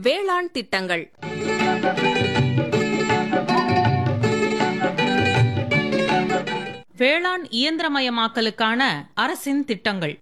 வேளாண் திட்டங்கள். வேளாண் இயந்திரமயமாக்கலுக்கான அரசின் திட்டங்கள்.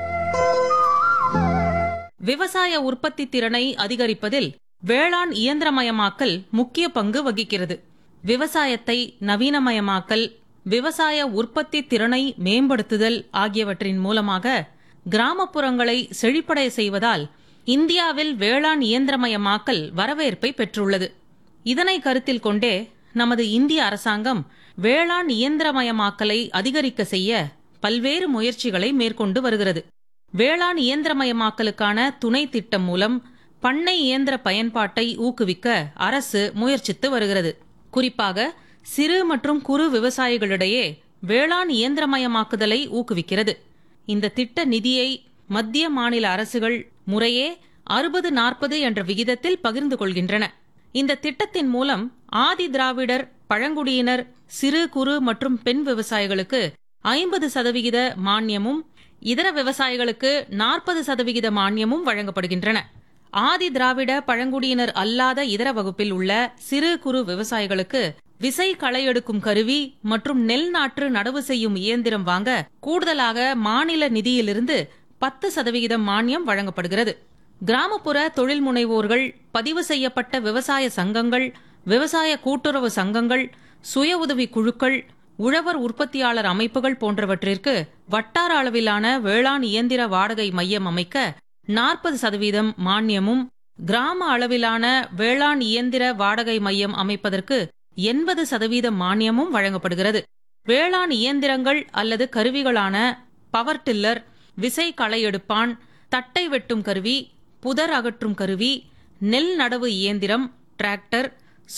விவசாய உற்பத்தி திறனை அதிகரிப்பதில் வேளாண் இயந்திரமயமாக்கல் முக்கிய பங்கு வகிக்கிறது. விவசாயத்தை நவீனமயமாக்கல், விவசாய உற்பத்தி திறனை மேம்படுத்துதல் ஆகியவற்றின் மூலமாக கிராமப்புறங்களை செழிப்படைய செய்வதால் இந்தியாவில் வேளாண் இயந்திரமயமாக்கல் வரவேற்பை பெற்றுள்ளது. இதனை கருத்தில் கொண்டே நமது இந்திய அரசாங்கம் வேளாண் இயந்திரமயமாக்கலை அதிகரிக்க செய்ய பல்வேறு முயற்சிகளை மேற்கொண்டு வருகிறது. வேளாண் இயந்திரமயமாக்கலுக்கான துணை திட்டம் மூலம் பண்ணை இயந்திர பயன்பாட்டை ஊக்குவிக்க அரசு முயற்சித்து வருகிறது. குறிப்பாக சிறு மற்றும் குறு விவசாயிகளிடையே வேளாண் இயந்திரமயமாக்குதலை ஊக்குவிக்கிறது. இந்த திட்ட நிதியை மத்திய மாநில அரசுகள் முறையே 60-40 என்ற விகிதத்தில் பகிர்ந்து கொள்கின்றன. இந்த திட்டத்தின் மூலம் ஆதி திராவிடர், பழங்குடியினர், சிறு குறு மற்றும் பெண் விவசாயிகளுக்கு 50% மானியமும், இதர விவசாயிகளுக்கு 40% மானியமும் வழங்கப்படுகின்றன. ஆதி திராவிட பழங்குடியினர் அல்லாத இதர வகுப்பில் உள்ள சிறு குறு விவசாயிகளுக்கு விசை களை எடுக்கும் கருவி மற்றும் நெல் நாற்று நடவு செய்யும் இயந்திரம் வாங்க கூடுதலாக மாநில நிதியிலிருந்து 10% மானியம் வழங்கப்படுகிறது. கிராமப்புற தொழில் முனைவோர்கள், பதிவு செய்யப்பட்ட விவசாய சங்கங்கள், விவசாய கூட்டுறவு சங்கங்கள், சுய உதவி குழுக்கள், உழவர் உற்பத்தியாளர் அமைப்புகள் போன்றவற்றிற்கு வட்டார அளவிலான வேளாண் இயந்திர வாடகை மையம் அமைக்க 40% மானியமும், கிராம அளவிலான வேளாண் இயந்திர வாடகை மையம் அமைப்பதற்கு 80% மானியமும் வழங்கப்படுகிறது. வேளாண் இயந்திரங்கள் அல்லது கருவிகளான பவர் டில்லர், விசை களை எடுப்பான், தட்டை வெட்டும் கருவி, புதர் அகற்றும் கருவி, நெல் நடவு இயந்திரம், டிராக்டர்,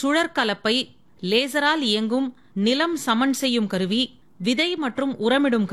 சுழற்கலப்பை, லேசரால் இயங்கும் நிலம் சமன் செய்யும் கருவி, விதை மற்றும் உரமிடும்